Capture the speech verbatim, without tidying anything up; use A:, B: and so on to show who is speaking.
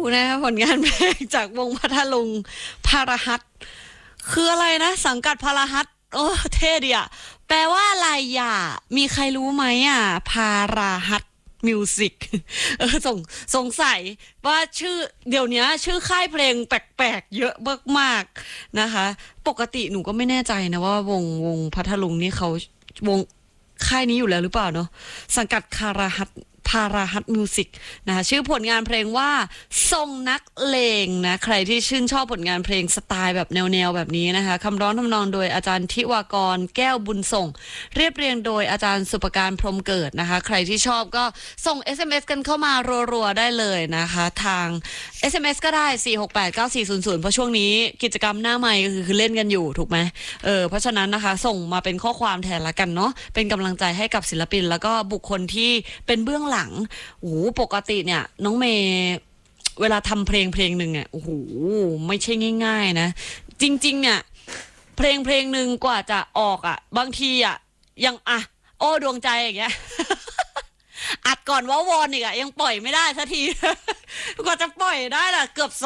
A: นะคะผลงานเพลงจากวงพัทลุงพาราฮัตคืออะไรนะสังกัดพาราฮัตโอ้เท่ดีอะแปลว่าอะไรอ่ะมีใครรู้ไหมอ่ะพาราฮัตมิวสิกเออสงสงสัยว่าชื่อเดี๋ยวนี้ชื่อค่ายเพลงแปลกๆเยอะมากๆนะคะปกติหนูก็ไม่แน่ใจนะว่าวงวงพัทลุงนี่เขาวงค่ายนี้อยู่แล้วหรือเปล่าเนาะสังกัดคาราฮัตพาราฮัตมิวสิกนะคะชื่อผลงานเพลงว่าทรงนักเลงนะใครที่ชื่นชอบผลงานเพลงสไตล์แบบแนวๆแบบนี้นะคะคำร้องทำนองโดยอาจารย์ทิวากรแก้วบุญส่งเรียบเรียงโดยอาจารย์สุปการพรหมเกิดนะคะใครที่ชอบก็ส่ง เอส เอ็ม เอส กันเข้ามารัวๆได้เลยนะคะทาง เอส เอ็ม เอส ก็ได้สี่ หก แปด เก้า สี่ ศูนย์ ศูนย์เพราะช่วงนี้กิจกรรมหน้าไมค์ก็คือคือเล่นกันอยู่ถูกไหมเออเพราะฉะนั้นนะคะส่งมาเป็นข้อความแทนละกันเนาะเป็นกำลังใจให้กับศิลปินแล้วก็บุคคลที่เป็นเบื้องหลังโอ้โหปกติเนี่ยน้องเมย์เวลาทำเพลงเพลงหนึ่งเนี่ยโอ้โหไม่ใช่ง่ายๆนะจริงๆเนี่ยเพลงเพลงหนึ่งกว่าจะออกอ่ะบางทีอ่ะยังอ่ะโอ้ดวงใจอย่างเงี้ย อัดก่อนว่าวอนอีกอะยังปล่อยไม่ได้สักที กว่าจะปล่อยได้ล่ะเกือบ